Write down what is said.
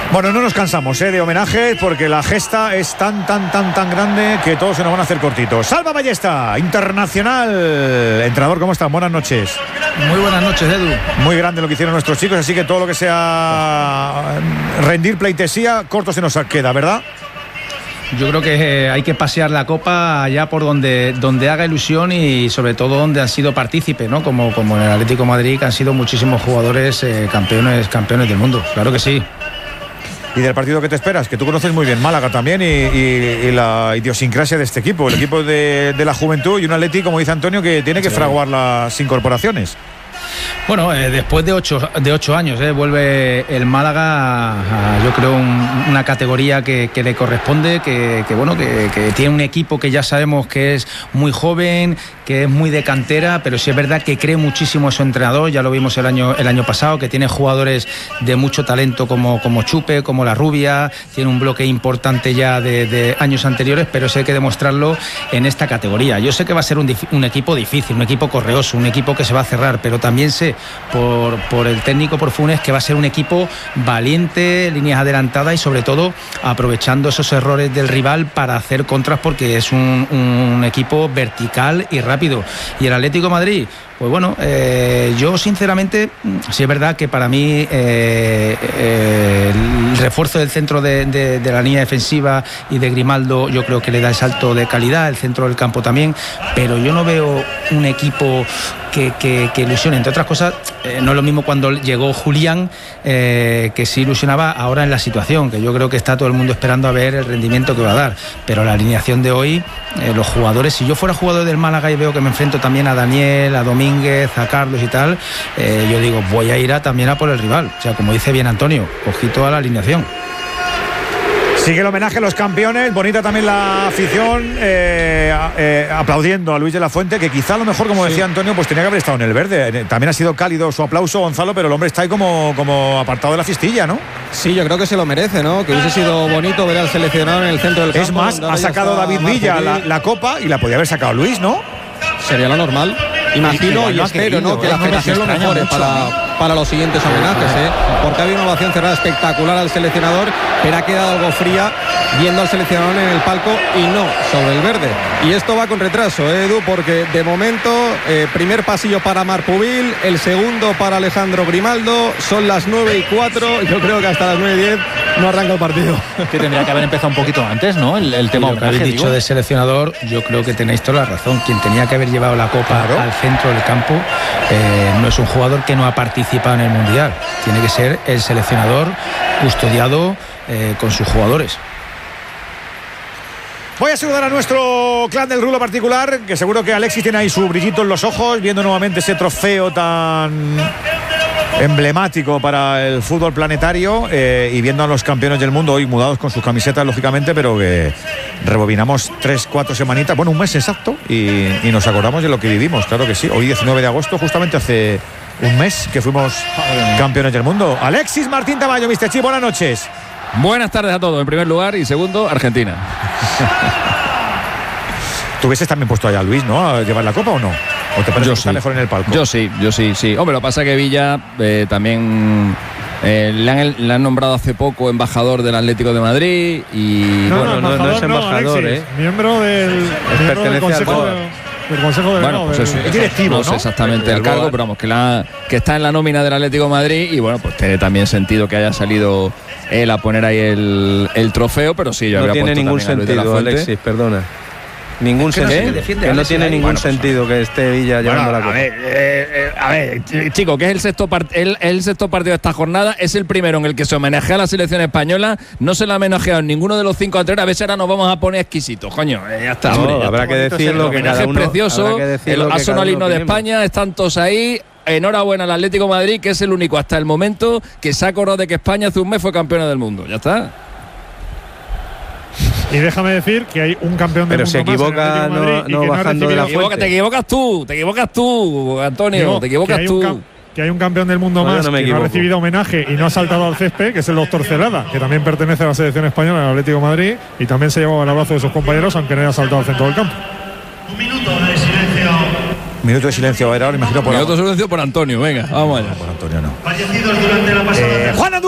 Bueno, no nos cansamos de homenaje porque la gesta es tan grande que todos se nos van a hacer cortitos. Salva Ballesta, internacional. Entrenador, ¿cómo están? Buenas noches. Muy buenas noches, Edu. Muy grande lo que hicieron nuestros chicos, así que todo lo que sea rendir pleitesía, corto se nos queda, ¿verdad? Yo creo que hay que pasear la copa allá por donde haga ilusión y sobre todo donde han sido partícipes, ¿no? Como en el Atlético de Madrid, que han sido muchísimos jugadores campeones del mundo. Claro que sí. Y del partido que te esperas, que tú conoces muy bien Málaga también y la idiosincrasia de este equipo, el equipo de la juventud y un Atleti, como dice Antonio, que tiene que fraguar las incorporaciones. Bueno, después de 8 años vuelve el Málaga a, yo creo, una categoría que le corresponde, que tiene un equipo que ya sabemos que es muy joven, que es muy de cantera, pero sí es verdad que cree muchísimo en su entrenador. Ya lo vimos el año pasado, que tiene jugadores de mucho talento como Chupe, como La Rubia, tiene un bloque importante ya de años anteriores, pero sí hay que demostrarlo en esta categoría. Yo sé que va a ser un equipo difícil, un equipo correoso, un equipo que se va a cerrar, pero también sé por el técnico, por Funes, que va a ser un equipo valiente, líneas adelantadas y sobre todo aprovechando esos errores del rival para hacer contras, porque es un equipo vertical y rápido. Y el Atlético de Madrid, pues bueno, yo sinceramente, sí es verdad que para mí el refuerzo del centro de la línea defensiva y de Grimaldo, yo creo que le da el salto de calidad, el centro del campo también, pero yo no veo un equipo que ilusione. Entre otras cosas, no es lo mismo cuando llegó Julián, que sí ilusionaba, ahora en la situación, que yo creo que está todo el mundo esperando a ver el rendimiento que va a dar, pero la alineación de hoy, los jugadores, si yo fuera jugador del Málaga y veo que me enfrento también a Daniel, a Domínguez, a Carlos y tal, yo digo, voy a ir también a por el rival. O sea, como dice bien Antonio, ojito a la alineación. Sigue el homenaje a los campeones, bonita también la afición aplaudiendo a Luis de la Fuente, que quizá a lo mejor, como decía Antonio, pues tenía que haber estado en el verde. También ha sido cálido su aplauso, Gonzalo, pero el hombre está ahí como apartado de la cistilla, ¿no? Sí, yo creo que se lo merece, ¿no? Que hubiese sido bonito ver al seleccionador en el centro del campo. Es más, ha sacado David Villa la copa y la podía haber sacado Luis, ¿no? Sería lo normal. Imagino y espero, ¿no?, que la federación lo mejore para los siguientes homenajes, porque había una ovación cerrada espectacular al seleccionador, pero ha quedado algo fría viendo al seleccionador en el palco y no sobre el verde. Y esto va con retraso, Edu, porque de momento primer pasillo para Marc Pubil, el segundo para Alejandro Grimaldo, son las 9:04, yo creo que hasta las 9:10 no arranca el partido. Que tendría que haber empezado un poquito antes, ¿no? El tema que habéis dicho de seleccionador, yo creo que tenéis toda la razón. Quien tenía que haber llevado la copa al centro del campo no es un jugador que no ha participado en el Mundial, tiene que ser el seleccionador custodiado con sus jugadores. Voy a saludar a nuestro clan del rulo particular, que seguro que Alexis tiene ahí su brillito en los ojos, viendo nuevamente ese trofeo tan emblemático para el fútbol planetario, y viendo a los campeones del mundo hoy mudados con sus camisetas, lógicamente, pero que rebobinamos 3-4 semanitas, bueno, un mes exacto, y nos acordamos de lo que vivimos, claro que sí. Hoy 19 de agosto, justamente hace un mes que fuimos campeones del mundo. Alexis Martín Tamayo, Mr. Chip, buenas noches. Buenas tardes a todos, en primer lugar, y segundo, Argentina. ¿Tú hubieses también puesto allá a Luis, ¿no?, a llevar la copa o no? ¿O te parece que está mejor en el palco? Yo sí. Hombre, lo que pasa es que Villa también le han nombrado hace poco embajador del Atlético de Madrid y... No es embajador, miembro del Consejo de bueno, pues eso, es directivo, no sé exactamente el cargo, pero vamos, que está en la nómina del Atlético de Madrid y bueno, pues tiene también sentido que haya salido él a poner ahí el trofeo, pero sí, yo no habría tiene puesto ningún también sentido, Alexis, perdona. Ningún sentido. Que no tiene ningún sentido que esté Villa llevando la copa. A ver, chico, que es el sexto partido de esta jornada, es el primero en el que se homenajea a la selección española, no se la ha homenajeado en ninguno de los 5 anteriores, a ver si ahora nos vamos a poner exquisitos, coño, ya está, no, hombre, ya habrá está. que decirlo, que cada uno, es precioso, el asono al himno de opinemos. España, están todos ahí. Enhorabuena al Atlético de Madrid, que es el único hasta el momento que se ha acordado de que España hace un mes fue campeona del mundo, ya está. Y déjame decir que hay un campeón del mundo. Pero se equivoca no bajando de la fuente. Te equivocas tú, Antonio, te equivocas tú. Que hay un campeón del mundo más que no ha recibido homenaje y no ha saltado al césped, que es el doctor Celada, que también pertenece a la selección española, al Atlético de Madrid, y también se llevaba el abrazo de sus compañeros, aunque no haya saltado al centro del campo. Un minuto de silencio. Minuto de silencio, a ver, ahora imagino por... Minuto de silencio por Antonio, venga, vamos allá. Por Antonio, no. Fallecidos durante la pasada. Juan